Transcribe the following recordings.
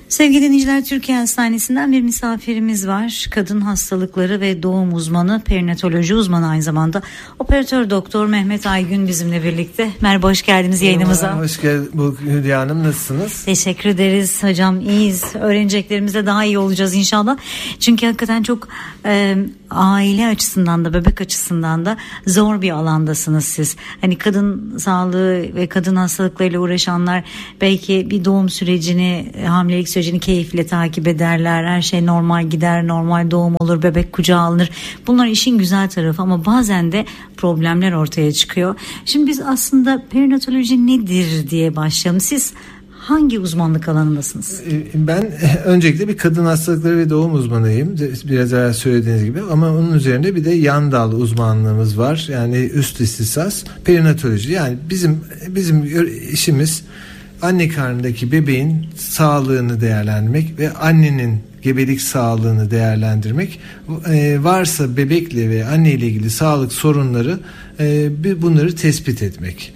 Sevgili dinleyiciler, Türkiye Hastanesi'nden bir misafirimiz var. Kadın hastalıkları ve doğum uzmanı, perinatoloji uzmanı, aynı zamanda operatör doktor Mehmet Aygün bizimle birlikte. Merhaba, hoş geldiniz yayınımıza. Hoş geldiniz Hülya Hanım, nasılsınız? Teşekkür ederiz hocam, iyiyiz. Öğreneceklerimizde daha iyi olacağız inşallah. Çünkü hakikaten çok aile açısından da bebek açısından da zor bir alandasınız siz. Hani kadın sağlığı ve kadın hastalıklarıyla uğraşanlar belki bir doğum sürecini, hamilelik sürecini keyifle takip ederler. Her şey normal gider, normal doğum olur, bebek kucağa alınır. Bunlar işin güzel tarafı ama bazen de problemler ortaya çıkıyor. Şimdi biz aslında perinatoloji nedir diye başlayalım. Siz hangi uzmanlık alanındasınız? Ben öncelikle bir kadın hastalıkları ve doğum uzmanıyım. Biraz evvel söylediğiniz gibi, ama onun üzerinde bir de yan dal uzmanlığımız var. Yani üst istisas perinatoloji. Yani bizim işimiz anne karnındaki bebeğin sağlığını değerlendirmek ve annenin gebelik sağlığını değerlendirmek. Varsa bebekle ve anne ile ilgili sağlık sorunları, bunları tespit etmek.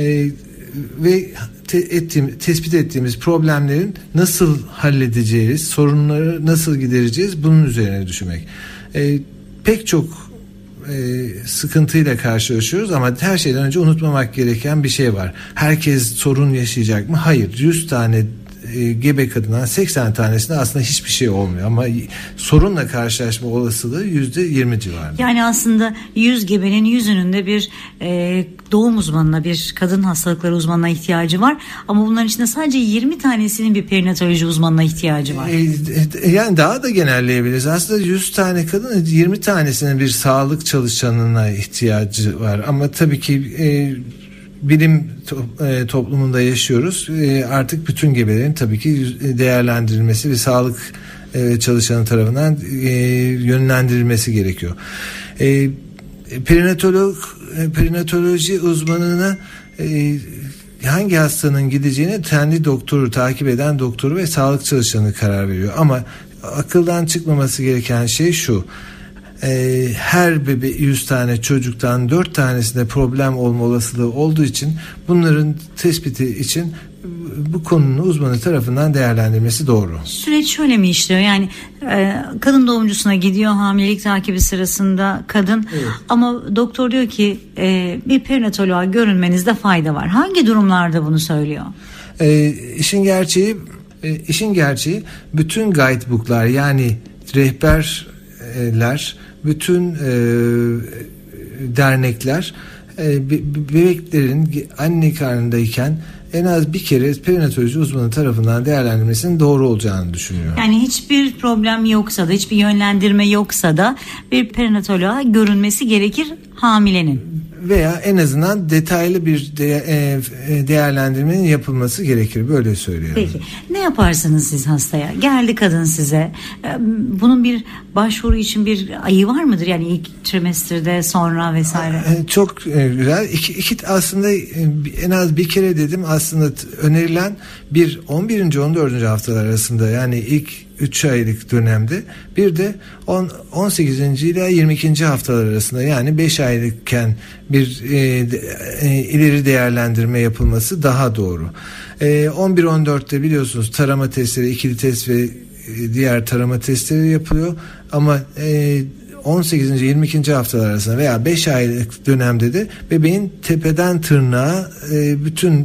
Ve tespit ettiğimiz problemlerin nasıl halledeceğiz, sorunları nasıl gidereceğiz, bunun üzerine düşünmek. Pek çok sıkıntıyla karşılaşıyoruz ama her şeyden önce unutmamak gereken bir şey var. Herkes sorun yaşayacak mı? Hayır. 100 tane gebe kadından 80 tanesinde aslında hiçbir şey olmuyor ama sorunla karşılaşma olasılığı %20 civarında. Yani aslında 100 gebenin 100'ünün de bir doğum uzmanına, bir kadın hastalıkları uzmanına ihtiyacı var ama bunların içinde sadece 20 tanesinin bir perinatoloji uzmanına ihtiyacı var. Yani daha da genelleyebiliriz. Aslında 100 tane kadın, 20 tanesinin bir sağlık çalışanına ihtiyacı var ama tabii ki bilim toplumunda yaşıyoruz. Artık bütün gebelerin tabii ki değerlendirilmesi ve sağlık çalışanı tarafından yönlendirilmesi gerekiyor. Perinatoloji uzmanına hangi hastanın gideceğine kendi doktoru, takip eden doktoru ve sağlık çalışanı karar veriyor. Ama akıldan çıkmaması gereken şey şu: her 100 tane çocuktan 4 tanesinde problem olma olasılığı olduğu için bunların tespiti için bu konunun uzmanı tarafından değerlendirmesi doğru. Süreç şöyle mi işliyor? Yani kadın doğumcusuna gidiyor hamilelik takibi sırasında kadın, evet. Ama doktor diyor ki bir perinatoloğa görünmenizde fayda var. Hangi durumlarda bunu söylüyor? İşin gerçeği bütün guidebook'lar, yani rehberler, bütün dernekler bebeklerin anne karnındayken en az bir kere perinatoloji uzmanı tarafından değerlendirmesinin doğru olacağını düşünüyor. Yani hiçbir problem yoksa da, hiçbir yönlendirme yoksa da bir perinatoloğa görünmesi gerekir hamilenin. Veya en azından detaylı bir değerlendirmenin yapılması gerekir. Böyle söylüyorum. Peki ne yaparsınız siz hastaya? Geldi kadın size. Bunun bir başvuru için bir ayı var mıdır? Yani ilk trimesterde, sonra vesaire. Çok güzel. İki aslında en az bir kere dedim. Aslında önerilen 11. 14. haftalar arasında, yani ilk 3 aylık dönemde, bir de 18. ile 22. haftalar arasında, yani 5 aylıkken bir ileri değerlendirme yapılması daha doğru. 11-14'te biliyorsunuz tarama testleri, ikili test ve diğer tarama testleri yapılıyor ama 18. 22. haftalar arasında veya 5 aylık dönemde de bebeğin tepeden tırnağa bütün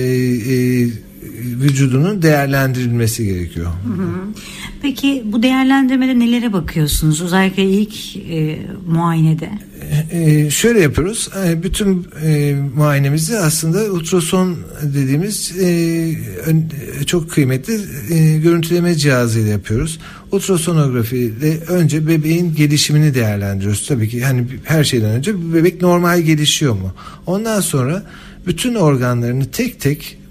vücudunun değerlendirilmesi gerekiyor. Hı hı. Peki bu değerlendirmede nelere bakıyorsunuz? Özellikle ilk muayenede. Şöyle yapıyoruz. Bütün muayenemizi aslında ultrason dediğimiz çok kıymetli görüntüleme cihazıyla yapıyoruz. Ultrasonografi ile önce bebeğin gelişimini değerlendiriyoruz. Tabii ki hani her şeyden önce bebek normal gelişiyor mu? Ondan sonra bütün organlarını tek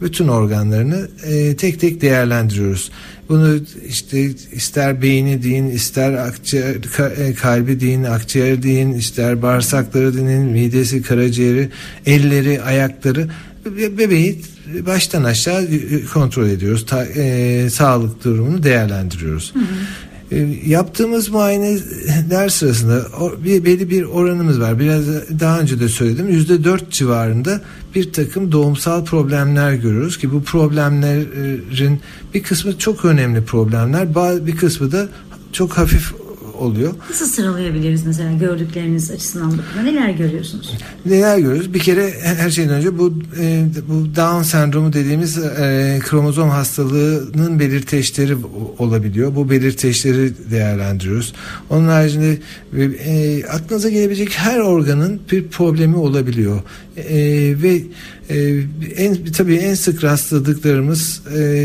tek değerlendiriyoruz. Bunu işte ister beyni deyin, ister akciğer, kalbi deyin, akciğer deyin, ister bağırsakları deyin, midesi, karaciğeri, elleri, ayakları, bebeği baştan aşağı kontrol ediyoruz. Sağlık durumunu değerlendiriyoruz. Hı hı. Yaptığımız muayeneler sırasında belli bir oranımız var. Biraz daha önce de söyledim. %4 civarında bir takım doğumsal problemler görüyoruz ki bu problemlerin bir kısmı çok önemli problemler, bir kısmı da çok hafif oluyor. Nasıl sıralayabiliriz mesela gördükleriniz açısından bakın? Neler görüyorsunuz? Neler görüyoruz? Bir kere her şeyden önce bu Down sendromu dediğimiz kromozom hastalığının belirteçleri olabiliyor. Bu belirteçleri değerlendiriyoruz. Onun haricinde aklınıza gelebilecek her organın bir problemi olabiliyor. Ve tabii en sık rastladıklarımız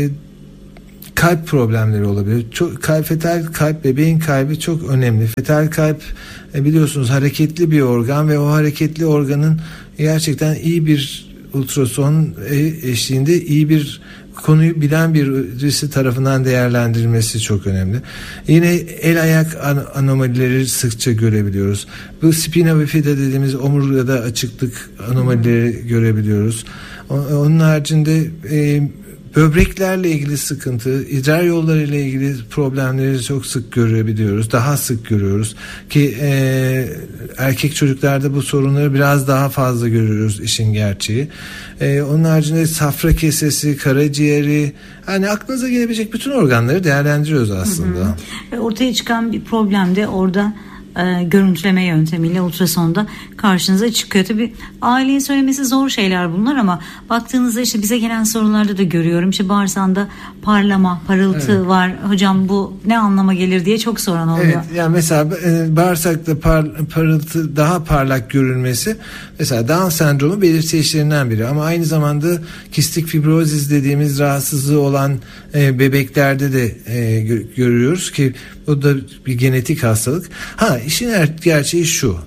kalp problemleri olabilir. Fetal kalp, bebeğin kalbi çok önemli. Fetal kalp biliyorsunuz hareketli bir organ ve o hareketli organın gerçekten iyi bir ultrason eşliğinde iyi bir konuyu bilen birisi tarafından değerlendirilmesi çok önemli. Yine el ayak anomalileri sıkça görebiliyoruz. Bu spina bifida dediğimiz omurgada açıklık anomalileri görebiliyoruz. Onun haricinde böbreklerle ilgili sıkıntı, idrar yollarıyla ilgili problemleri çok sık görebiliyoruz. Daha sık görüyoruz ki erkek çocuklarda bu sorunları biraz daha fazla görüyoruz işin gerçeği. Onun haricinde safra kesesi, karaciğeri, hani aklınıza gelebilecek bütün organları değerlendiriyoruz aslında. Ortaya çıkan bir problem de orada görüntüleme yöntemiyle ultrasonda karşınıza çıkıyor. Tabii ailenin söylemesi zor şeyler bunlar ama baktığınızda işte bize gelen sorularda da görüyorum. İşte bağırsağında parlama, parıltı var. Hocam bu ne anlama gelir diye çok soran oluyor. Evet, yani mesela bağırsakta parıltı daha parlak görülmesi mesela Down sendromu belirteçlerinden biri ama aynı zamanda kistik fibrozis dediğimiz rahatsızlığı olan bebeklerde de görüyoruz ki o da bir genetik hastalık. İşin gerçeği şu.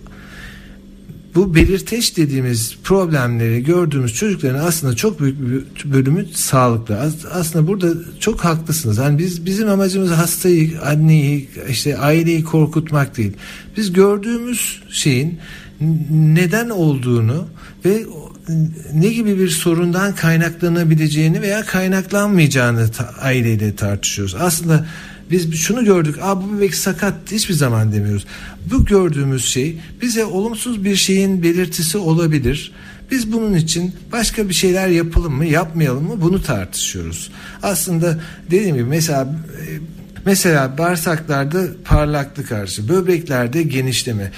Bu belirteç dediğimiz problemleri gördüğümüz çocukların aslında çok büyük bir bölümü sağlıklı. Aslında burada çok haklısınız. Yani bizim amacımız hastayı, anneyi, işte aileyi korkutmak değil. Biz gördüğümüz şeyin neden olduğunu ve ne gibi bir sorundan kaynaklanabileceğini veya kaynaklanmayacağını aileyle tartışıyoruz. Aslında biz şunu gördük, bu bebek sakat, hiçbir zaman demiyoruz. Bu gördüğümüz şey bize olumsuz bir şeyin belirtisi olabilir. Biz bunun için başka bir şeyler yapalım mı, yapmayalım mı bunu tartışıyoruz. Aslında dediğim gibi mesela bağırsaklarda parlaklık artışı, böbreklerde genişleme.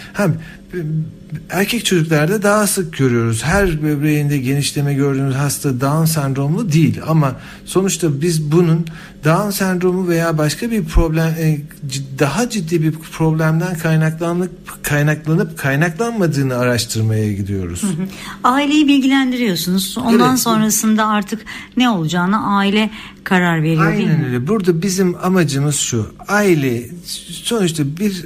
Erkek çocuklarda daha sık görüyoruz. Her böbreğinde genişleme gördüğümüz hasta Down sendromlu değil ama sonuçta biz bunun Down sendromu veya başka bir problem, daha ciddi bir problemden kaynaklanıp kaynaklanmadığını araştırmaya gidiyoruz. Aileyi bilgilendiriyorsunuz. Ondan sonrasında artık ne olacağını aile karar veriyor. Aynen öyle. Burada bizim amacımız şu. Aile sonuçta bir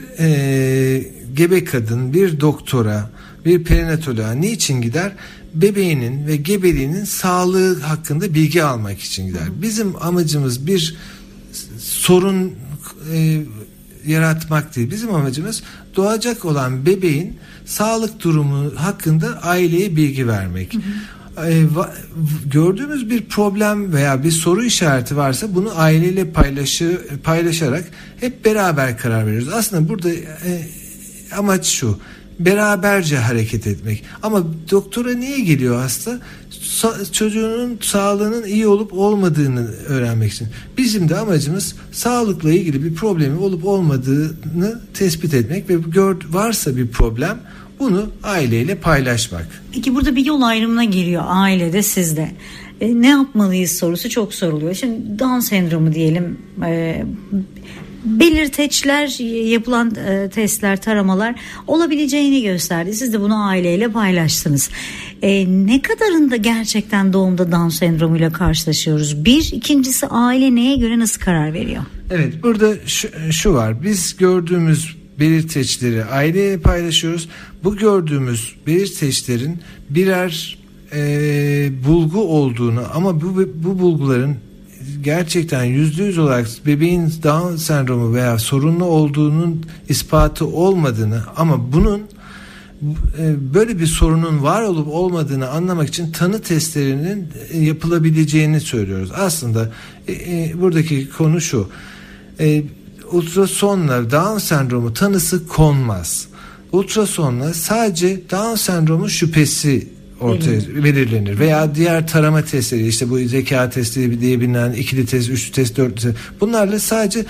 gebe kadın bir doktora, bir perinatoloğa niçin gider? Bebeğinin ve gebeliğinin sağlığı hakkında bilgi almak için gider. Bizim amacımız bir sorun yaratmak değil. Bizim amacımız doğacak olan bebeğin sağlık durumu hakkında aileye bilgi vermek. Gördüğümüz bir problem veya bir soru işareti varsa bunu aileyle paylaşarak hep beraber karar veriyoruz. Aslında burada amaç şu: beraberce hareket etmek. Ama doktora niye geliyor hasta? Çocuğunun sağlığının iyi olup olmadığını öğrenmek için. Bizim de amacımız sağlıkla ilgili bir problemi olup olmadığını tespit etmek ve varsa bir problem bunu aileyle paylaşmak. Peki burada bir yol ayrımına giriyor ailede, sizde. Ne yapmalıyız sorusu çok soruluyor. Şimdi Down sendromu diyelim, belirteçler, yapılan testler, taramalar olabileceğini gösterdi. Siz de bunu aileyle paylaştınız. Ne kadarında gerçekten doğumda Down sendromuyla karşılaşıyoruz? İkincisi aile neye göre nasıl karar veriyor? Evet, burada şu var. Biz gördüğümüz belirteçleri aileyle paylaşıyoruz. Bu gördüğümüz belirteçlerin birer bulgu olduğunu ama bu bulguların gerçekten %100 olarak bebeğin Down sendromu veya sorunlu olduğunun ispatı olmadığını ama bunun böyle bir sorunun var olup olmadığını anlamak için tanı testlerinin yapılabileceğini söylüyoruz. Aslında buradaki konu şu: ultrasonla Down sendromu tanısı konmaz. Ultrasonla sadece Down sendromu şüphesi ortaya belirlenir veya diğer tarama testleri, işte bu zeka testi diye bilinen ikili test, üçlü test, dörtlü test, bunlarla sadece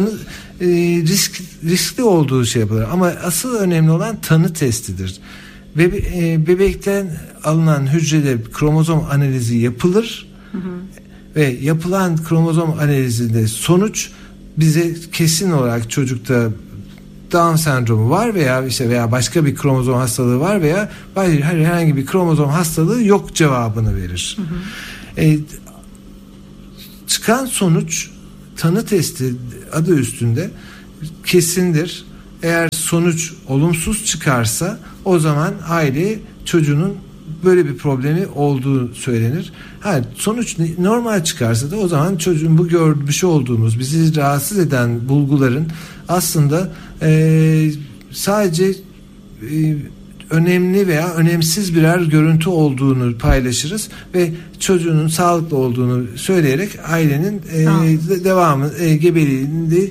riskli olduğu şey yapılır. Ama asıl önemli olan tanı testidir. Bebekten alınan hücrede kromozom analizi yapılır. Ve yapılan kromozom analizinde sonuç bize kesin olarak çocukta Down sendromu var veya başka bir kromozom hastalığı var veya herhangi bir kromozom hastalığı yok cevabını verir. Çıkan sonuç tanı testi adı üstünde kesindir. Eğer sonuç olumsuz çıkarsa o zaman aile çocuğunun böyle bir problemi olduğu söylenir. Sonuç normal çıkarsa da o zaman çocuğun bu görmüş olduğumuz bizi rahatsız eden bulguların aslında sadece önemli veya önemsiz birer görüntü olduğunu paylaşırız ve çocuğun sağlıklı olduğunu söyleyerek ailenin devamı gebeliğinde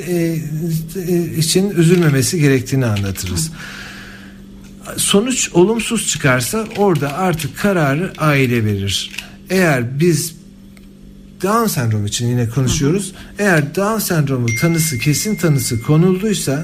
için üzülmemesi gerektiğini anlatırız. Sonuç olumsuz çıkarsa orada artık kararı aile verir. Eğer biz Down sendromu için yine konuşuyoruz. Eğer Down sendromu tanısı, kesin tanısı konulduysa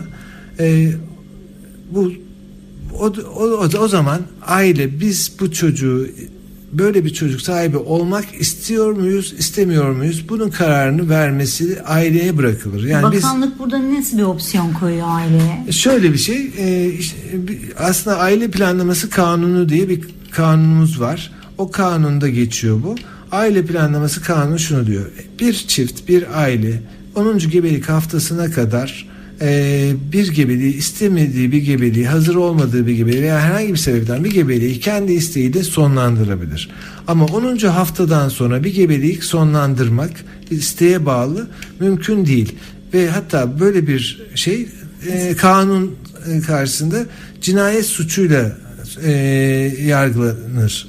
o zaman aile biz bu çocuğu, böyle bir çocuk sahibi olmak istiyor muyuz, istemiyor muyuz? Bunun kararını vermesi aileye bırakılır. Yani bakanlık burada nasıl bir opsiyon koyuyor aileye? Şöyle bir şey, aslında aile planlaması kanunu diye bir kanunumuz var. O kanunda geçiyor bu. Aile planlaması kanunu şunu diyor: bir çift, bir aile 10. gebelik haftasına kadar bir gebeliği, istemediği bir gebeliği, hazır olmadığı bir gebeliği veya herhangi bir sebepten bir gebeliği kendi isteğiyle sonlandırabilir. Ama 10. haftadan sonra bir gebeliği sonlandırmak isteğe bağlı mümkün değil. Ve hatta böyle bir şey kanun karşısında cinayet suçuyla yargılanır.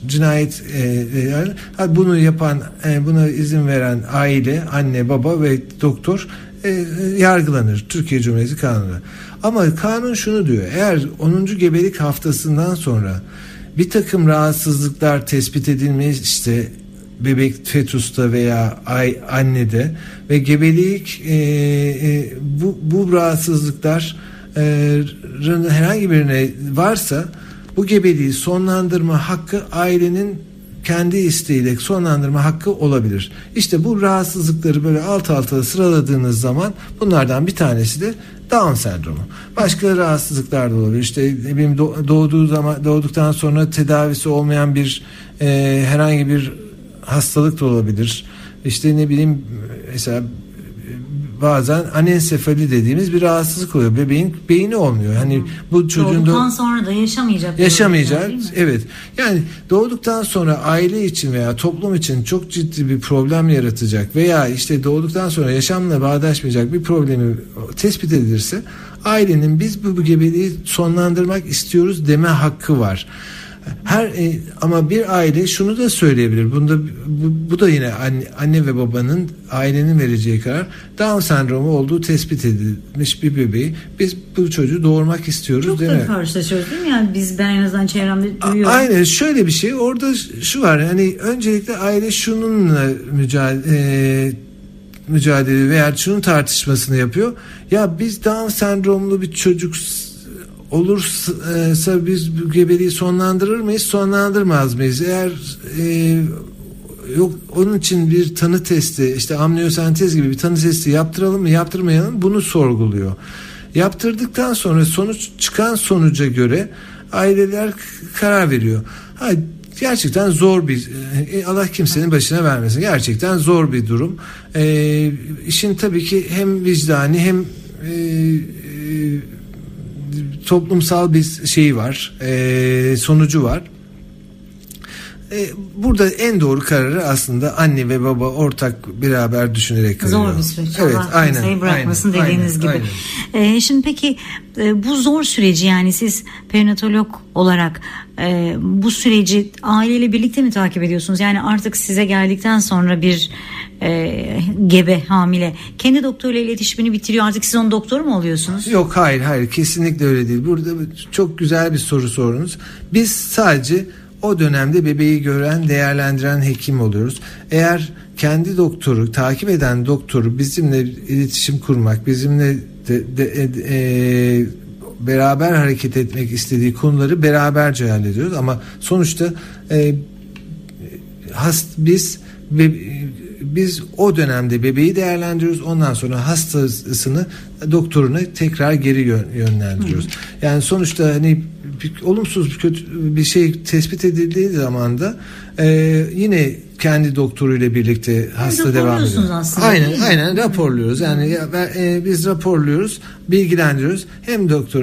Bunu yapan, buna izin veren aile, anne, baba ve doktor yargılanır Türkiye Cumhuriyeti Kanunu. Ama kanun şunu diyor: eğer 10. gebelik haftasından sonra bir takım rahatsızlıklar tespit edilmiş, işte bebek fetusta veya annede ve gebelik bu rahatsızlıkların herhangi birine varsa bu gebeliği sonlandırma hakkı ailenin kendi isteğiyle sonlandırma hakkı olabilir. İşte bu rahatsızlıkları böyle alt alta sıraladığınız zaman bunlardan bir tanesi de Down sendromu. Başka rahatsızlıklar da olabilir. İşte doğduktan sonra tedavisi olmayan bir herhangi bir hastalık da olabilir. İşte ne bileyim, mesela bazen anensefali dediğimiz bir rahatsızlık oluyor. Bebeğin beyni olmuyor. Hani bu çocuğun doğduktan sonra da yaşamayacak. Evet. Yani doğduktan sonra aile için veya toplum için çok ciddi bir problem yaratacak veya işte doğduktan sonra yaşamla bağdaşmayacak bir problemi tespit edilirse ailenin biz bu gebeliği sonlandırmak istiyoruz deme hakkı var. Ama bir aile şunu da söyleyebilir. Bu da yine anne ve babanın, ailenin vereceği karar. Down sendromu olduğu tespit edilmiş bir bebeği biz bu çocuğu doğurmak istiyoruz. Çok da karşılaşıyoruz değil mi? Yani ben en azından çevremde duyuyorum. Aynen, şöyle bir şey. Orada şu var. Hani öncelikle aile şununla mücadele veya şunun tartışmasını yapıyor. Ya biz Down sendromlu bir çocuk olursa biz bu gebeliği sonlandırır mıyız, sonlandırmaz mıyız? Eğer yok, onun için bir tanı testi, işte amniyosentez gibi bir tanı testi yaptıralım mı, yaptırmayalım, bunu sorguluyor. Yaptırdıktan sonra çıkan sonuca göre aileler karar veriyor. Gerçekten zor bir, Allah kimsenin başına vermesin, gerçekten zor bir durum. İşin tabii ki hem vicdani hem toplumsal bir şeyi var, sonucu var. burada en doğru kararı aslında anne ve baba ortak beraber düşünerek alıyor. Zor bir süreç. Evet, Allah kimseyi bırakmasın dediğiniz gibi. Şimdi peki bu zor süreci, yani siz perinatolog olarak bu süreci aileyle birlikte mi takip ediyorsunuz? Yani artık size geldikten sonra bir gebe, hamile kendi doktoruyla iletişimini bitiriyor, artık siz onun doktoru mu oluyorsunuz? Yok, hayır kesinlikle öyle değil. Burada çok güzel bir soru sordunuz. Biz sadece o dönemde bebeği gören, değerlendiren hekim oluyoruz. Eğer kendi doktoru, takip eden doktoru bizimle iletişim kurmak, bizimle beraber hareket etmek istediği konuları beraberce hallediyoruz. Ama sonuçta biz o dönemde bebeği değerlendiriyoruz. Ondan sonra hastasını doktoruna tekrar geri yönlendiriyoruz. Yani sonuçta hani olumsuz kötü bir şey tespit edildiği zaman da yine kendi doktoruyla birlikte hasta devam ediyor. Aslında, aynen raporluyoruz. Yani biz raporluyoruz, bilgilendiriyoruz. Hem doktor